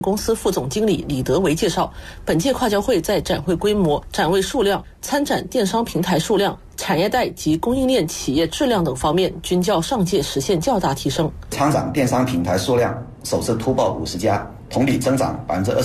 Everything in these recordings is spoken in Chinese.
公司副总经理李德维介绍，本届跨交会在展会规模、展位数量、参展电商平台数量、产业带及供应链企业质量等方面均较上届实现较大提升。 参展电商平台数量首次突破50家，同比增长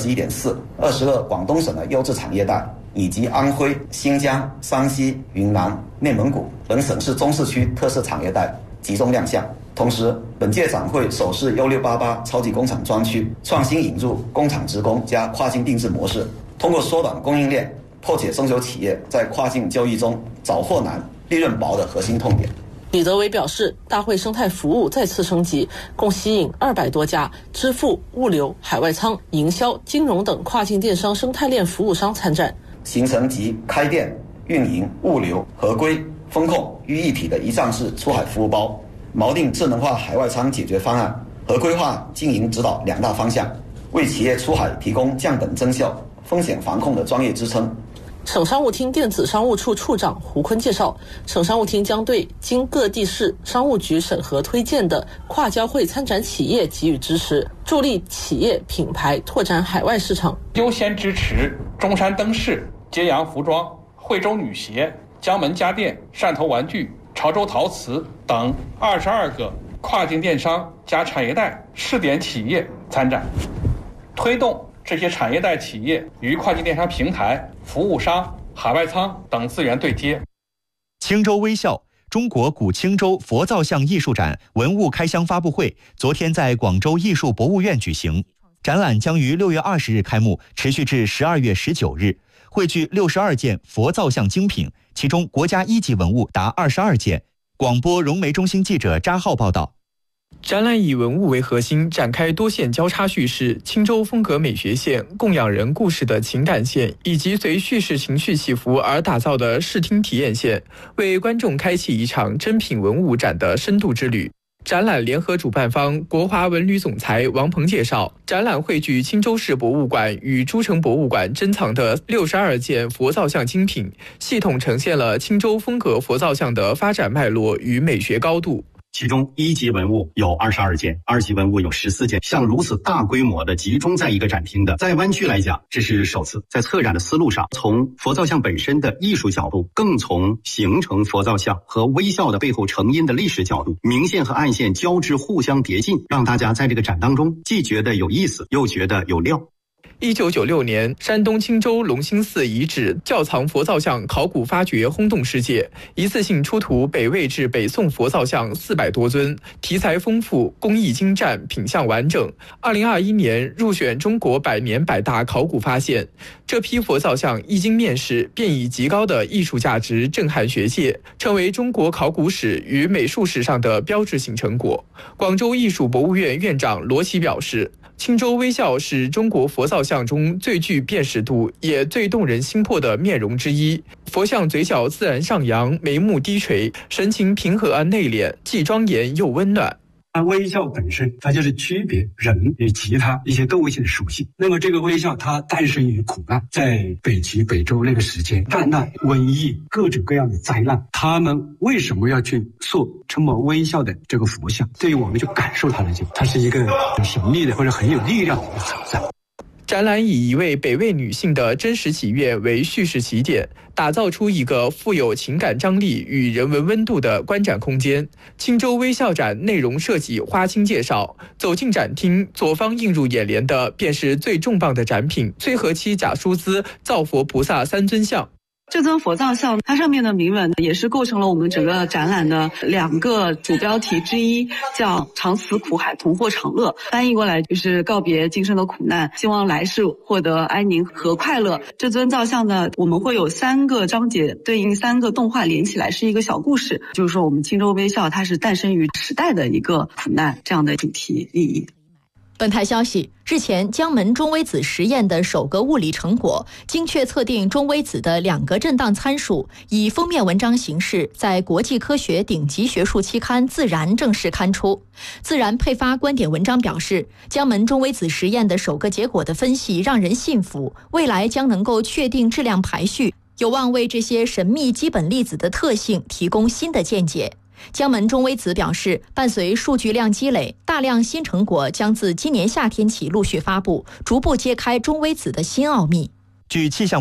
21.4%，22广东省的优质产业带以及安徽、新疆、山西、云南、内蒙古等省市中市区特色产业带集中亮相。同时，本届展会首试1688超级工厂专区，创新引入工厂直供加跨境定制模式，通过缩短供应链，破解中小企业在跨境交易中找货难、利润薄的核心痛点。 李德维表示，大会生态服务再次升级，共吸引200多家支付、物流、海外仓、营销、金融等跨境电商生态链服务商参展， 形成集开店、运营、物流、合规、风控于一体的一站式出海服务包，锚定智能化海外仓解决方案和规划经营指导2大方向，为企业出海提供降本增效、风险防控的专业支撑。 省商务厅电子商务处处长胡坤介绍，省商务厅将对经各地市商务局审核推荐的跨交会参展企业给予支持，助力企业品牌拓展海外市场。 优先支持中山灯饰、揭阳服装、惠州女鞋、江门家电、汕头玩具、潮州陶瓷等22个跨境电商加产业带试点企业参展，推动这些产业带企业与跨境电商平台、服务商、海外仓等资源对接。 青州微笑中国古青州佛造像艺术展文物开箱发布会昨天在广州艺术博物院举行，展览将于6月20日开幕，持续至12月19日，汇聚62件佛造像精品，其中国家一级文物达22件。广播融媒中心记者扎浩报道。 展览以文物为核心，展开多线交叉叙事、青州风格美学线、供养人故事的情感线，以及随叙事情绪起伏而打造的视听体验线，为观众开启一场珍品文物展的深度之旅。展览联合主办方国华文旅总裁王鹏介绍，展览汇聚青州市博物馆与诸城博物馆珍藏的62件佛造像精品，系统呈现了青州风格佛造像的发展脉络与美学高度。 其中一级文物有22件，2级文物有14件。像如此大规模的集中在一个展厅的，在湾区来讲这是首次。在策展的思路上，从佛造像本身的艺术角度，更从形成佛造像和微笑的背后成因的历史角度，明线和暗线交织互相叠进，让大家在这个展当中既觉得有意思，又觉得有料。 1996年，山东青州隆兴寺遗址窖藏佛造像考古发掘轰动世界，一次性出土北魏至北宋佛造像400多尊，题材丰富，工艺精湛，品相完整。2021年入选中国100年100大考古发现。这批佛造像一经面世，便以极高的艺术价值震撼学界，成为中国考古史与美术史上的标志性成果。广州艺术博物院院长罗琦表示，青州微笑是中国佛造像中最具辨识度也最动人心魄的面容之一。佛像嘴角自然上扬，眉目低垂，神情平和而内敛，既庄严又温暖。 微笑本身它就是区别人与其他一些动物性的属性。那么这个微笑它诞生于苦难，在北齐北周那个时间，战乱、瘟疫、各种各样的灾难，他们为什么要去塑这么微笑的这个佛像？对于我们就感受它的它是一个很神秘的或者很有力量的一个存在。 展览以一位北魏女性的真实祈愿为叙事起点，打造出一个富有情感张力与人文温度的观展空间。青州微笑展内容设计花青介绍，走进展厅，左方映入眼帘的便是最重磅的展品——崔和期假疏资造佛菩萨3尊像。 这尊佛造像，它上面的铭文也是构成了我们整个展览的2个主标题之一，叫常辞苦海，同获长乐。翻译过来就是告别今生的苦难，希望来世获得安宁和快乐。这尊造像呢，我们会有3个章节，对应3个动画连起来是一个小故事，就是说我们青州微笑它是诞生于时代的一个苦难这样的主题意义。 本台消息，日前江门中微子实验的首个物理成果，精确测定中微子的2个震荡参数，以封面文章形式在国际科学顶级学术期刊《自然》正式刊出。自然配发观点文章表示，江门中微子实验的首个结果的分析让人信服，未来将能够确定质量排序，有望为这些神秘基本粒子的特性提供新的见解。 江门中微子表示，伴随数据量积累，大量新成果将自今年夏天起陆续发布，逐步揭开中微子的新奥秘。 据气象